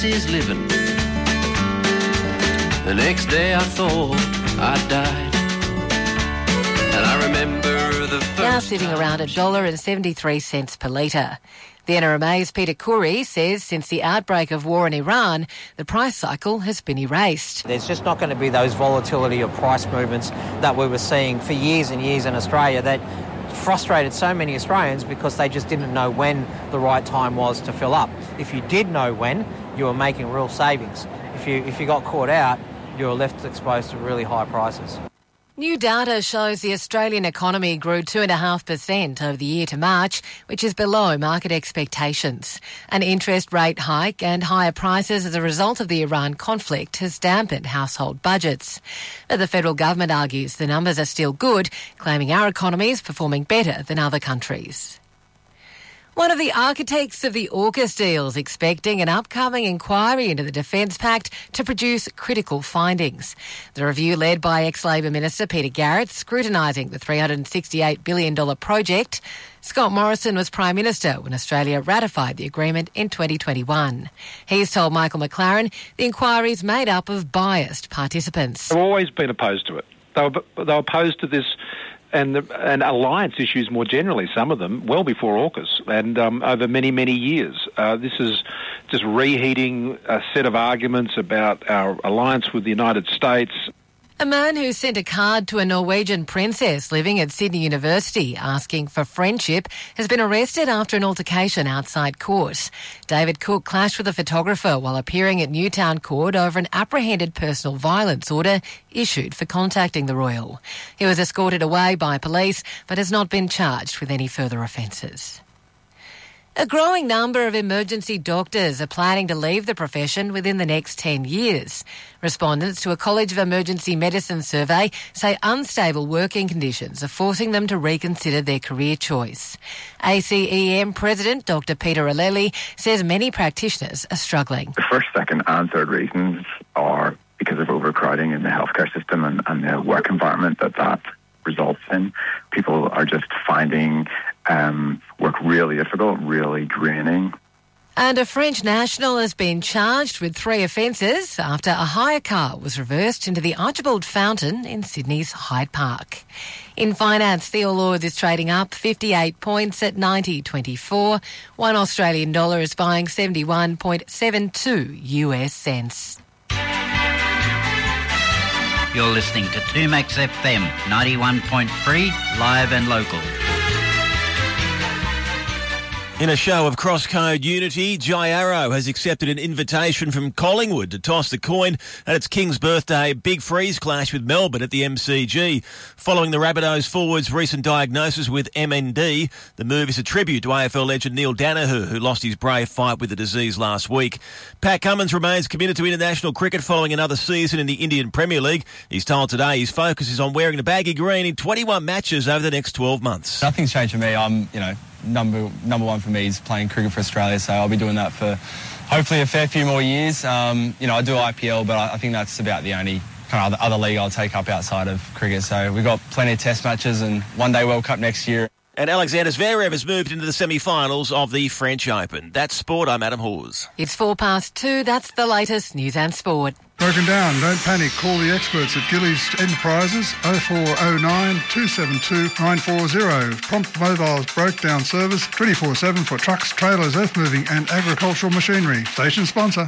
is living. The next day I thought I died. And I remember the first now sitting around $1.73 per litre. The NRMA's Peter Khoury says since the outbreak of war in Iran, the price cycle has been erased. There's just not going to be those volatility of price movements that we were seeing for years and years in Australia that frustrated so many Australians because they just didn't know when the right time was to fill up. If you did know when, you were making real savings. If you got caught out, you were left exposed to really high prices. New data shows the Australian economy grew 2.5% over the year to March, which is below market expectations. An interest rate hike and higher prices as a result of the Iran conflict has dampened household budgets. But the federal government argues the numbers are still good, claiming our economy is performing better than other countries. One of the architects of the AUKUS deal is expecting an upcoming inquiry into the Defence Pact to produce critical findings. The review, led by ex-Labor Minister Peter Garrett, scrutinising the $368 billion project. Scott Morrison was Prime Minister when Australia ratified the agreement in 2021. He's told Michael McLaren the inquiry is made up of biased participants. I've always been opposed to it. They were opposed to this and alliance issues more generally, some of them, well before AUKUS and over many, many years. This is just reheating a set of arguments about our alliance with the United States. A man who sent a card to a Norwegian princess living at Sydney University asking for friendship has been arrested after an altercation outside court. David Cook clashed with a photographer while appearing at Newtown Court over an apprehended personal violence order issued for contacting the royal. He was escorted away by police but has not been charged with any further offences. A growing number of emergency doctors are planning to leave the profession within the next 10 years. Respondents to a College of Emergency Medicine survey say unstable working conditions are forcing them to reconsider their career choice. ACEM President Dr Peter Aleli says many practitioners are struggling. The first, second and third reasons are because of overcrowding in the healthcare system and the work environment that results in. People are just finding work really difficult, really draining. And a French national has been charged with 3 offences after a hire car was reversed into the Archibald Fountain in Sydney's Hyde Park. In finance, the All Ords is trading up 58 points at 90.24. One Australian dollar is buying 71.72 US cents. You're listening to 2Max FM 91.3, live and local. In a show of cross-code unity, Jai Arrow has accepted an invitation from Collingwood to toss the coin at its King's Birthday big freeze clash with Melbourne at the MCG. Following the Rabbitohs forward's recent diagnosis with MND, the move is a tribute to AFL legend Neil Danaher, who lost his brave fight with the disease last week. Pat Cummins remains committed to international cricket following another season in the Indian Premier League. He's told Today his focus is on wearing the baggy green in 21 matches over the next 12 months. Nothing's changed for me. I'm, number one for me is playing cricket for Australia, so I'll be doing that for hopefully a fair few more years. I do IPL, but I think that's about the only kind of other league I'll take up outside of cricket. So we've got plenty of test matches and one-day World Cup next year. And Alexander Zverev has moved into the semi-finals of the French Open. That's sport. I'm Adam Hawes. It's 2:04. That's the latest news and sport. Broken down, don't panic. Call the experts at Gillies Enterprises 0409 272 940. Prompt Mobile's broke down service 24/7 for trucks, trailers, earth moving and agricultural machinery. Station sponsor.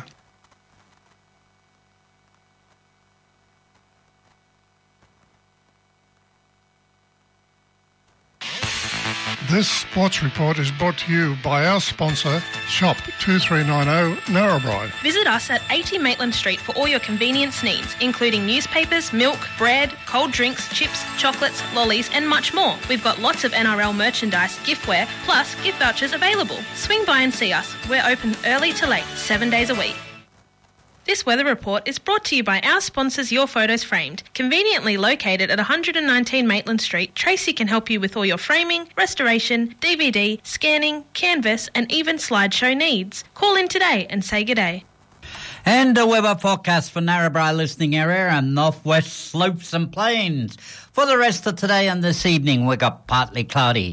This sports report is brought to you by our sponsor, Shop 2390 Narrabri. Visit us at 80 Maitland Street for all your convenience needs, including newspapers, milk, bread, cold drinks, chips, chocolates, lollies and much more. We've got lots of NRL merchandise, giftware, plus gift vouchers available. Swing by and see us. We're open early to late, 7 days a week. This weather report is brought to you by our sponsors Your Photos Framed. Conveniently located at 119 Maitland Street, Tracy can help you with all your framing, restoration, DVD, scanning, canvas and even slideshow needs. Call in today and say good day. And the weather forecast for Narrabri listening area and northwest slopes and plains. For the rest of today and this evening, we got partly cloudy.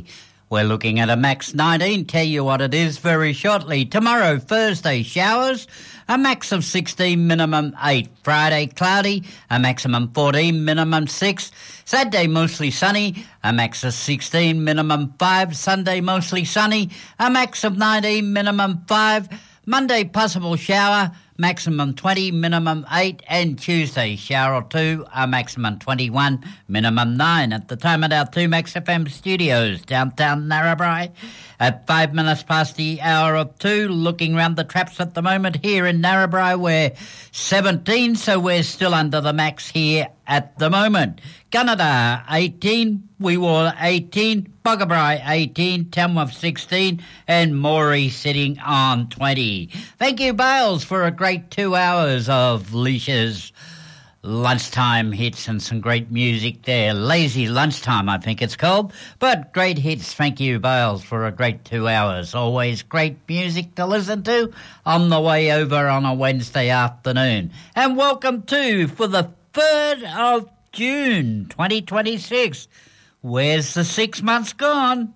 We're looking at a max 19. Tell you what it is very shortly. Tomorrow, Thursday, showers, a max of 16, minimum 8. Friday, cloudy, a maximum 14, minimum 6. Saturday, mostly sunny, a max of 16, minimum 5. Sunday, mostly sunny, a max of 19, minimum 5. Monday, possible shower, maximum 20, minimum 8. And Tuesday, shower or 2, a maximum 21, minimum 9. At the time at our 2 Max FM studios, downtown Narrabri, at 5 minutes past the hour of 2, looking round the traps at the moment here in Narrabri, we're 17, so we're still under the max here at the moment. Gunnedah 18, Weewar 18, Boggabri 18, Tamworth 16, and Moree sitting on 20. Thank you, Bales, for a great 2 hours of Leisha's lunchtime hits and some great music there. Lazy Lunchtime, I think it's called, but great hits. Thank you, Bales, for a great 2 hours. Always great music to listen to on the way over on a Wednesday afternoon. And welcome to, for the 3rd of June 2026. Where's the 6 months gone?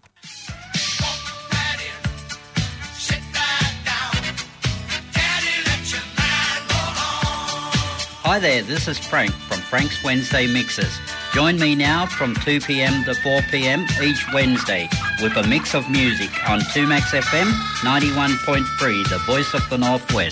Hi there, this is Frank from Frank's Wednesday Mixes. Join me now from 2 p.m. to 4 p.m. each Wednesday with a mix of music on 2 Max FM 91.3, the voice of the Northwest.